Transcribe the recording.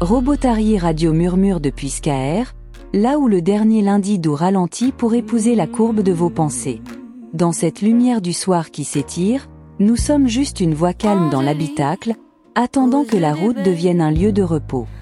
Robotari Radio murmure depuis Skaer, là où le dernier lundi d'août ralentit pour épouser la courbe de vos pensées. Dans cette lumière du soir qui s'étire, nous sommes juste une voix calme dans l'habitacle, attendant que la route devienne un lieu de repos.